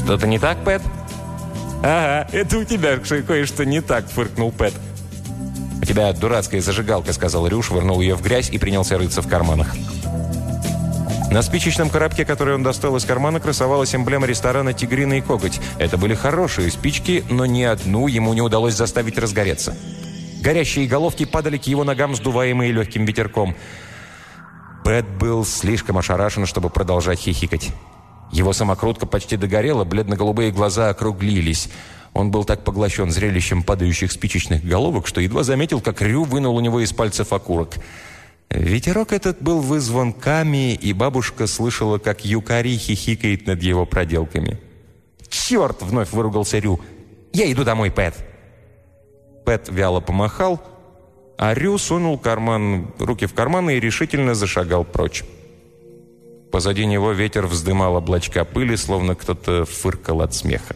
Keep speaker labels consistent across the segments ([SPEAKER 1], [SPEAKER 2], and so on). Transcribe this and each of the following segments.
[SPEAKER 1] «Что-то не так, Пэт?» «Ага, это у тебя кое-что не так», — фыркнул Пэт. «У тебя дурацкая зажигалка», — сказал Рю, швырнул ее в грязь и принялся рыться в карманах. На спичечном коробке, который он достал из кармана, красовалась эмблема ресторана «Тигриный коготь». Это были хорошие спички, но ни одну ему не удалось заставить разгореться. Горящие головки падали к его ногам, сдуваемые легким ветерком. Пэт был слишком ошарашен, чтобы продолжать хихикать. Его самокрутка почти догорела, бледно-голубые глаза округлились. Он был так поглощен зрелищем падающих спичечных головок, что едва заметил, как Рю вынул у него из пальцев окурок. Ветерок этот был вызван Ками, и бабушка слышала, как Юкари хихикает над его проделками. «Черт!» — вновь выругался Рю. «Я иду домой, Пэт!» Пэт вяло помахал, а Рю сунул руки в карманы и решительно зашагал прочь. Позади него ветер вздымал облачка пыли, словно кто-то фыркал от смеха.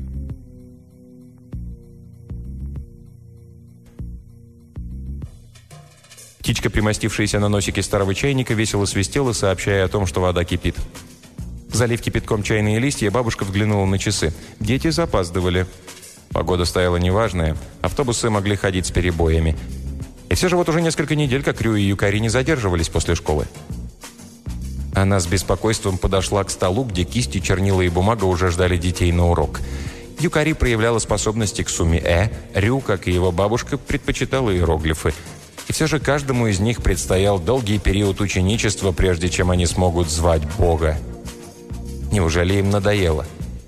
[SPEAKER 1] Птичка, примостившаяся на носике старого чайника, весело свистела, сообщая о том, что вода кипит. Залив кипятком чайные листья, бабушка взглянула на часы. Дети запаздывали. Погода стояла неважная, автобусы могли ходить с перебоями. И все же вот уже несколько недель, как Рю и Юкари не задерживались после школы. Она с беспокойством подошла к столу, где кисти, чернила и бумага уже ждали детей на урок. Юкари проявляла способности к сумме «э», Рю, как и его бабушка, предпочитала иероглифы. И все же каждому из них предстоял долгий период ученичества, прежде чем они смогут звать Бога. Неужели им надоело?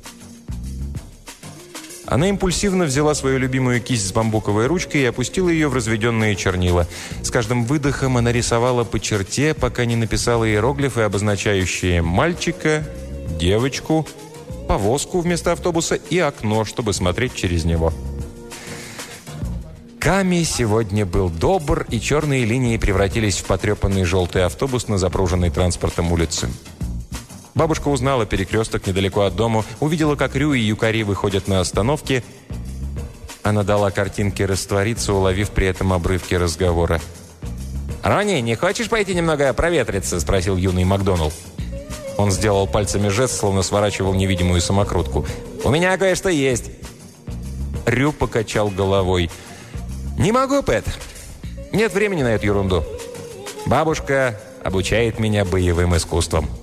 [SPEAKER 1] Она импульсивно взяла свою любимую кисть с бамбуковой ручкой и опустила ее в разведенные чернила. С каждым выдохом она рисовала по черте, пока не написала иероглифы, обозначающие мальчика, девочку, повозку вместо автобуса и окно, чтобы смотреть через него. Ками сегодня был добр, и черные линии превратились в потрепанный желтый автобус на запруженной транспортом улице. Бабушка узнала перекресток недалеко от дома, увидела, как Рю и Юкари выходят на остановке. Она дала картинке раствориться, уловив при этом обрывки разговора. «Ронни, не хочешь пойти немного проветриться?» – спросил юный Макдоналд. Он сделал пальцами жест, словно сворачивал невидимую самокрутку. «У меня кое-что есть». Рю покачал головой. «Не могу, Пэт. Нет времени на эту ерунду. Бабушка обучает меня боевым искусствам».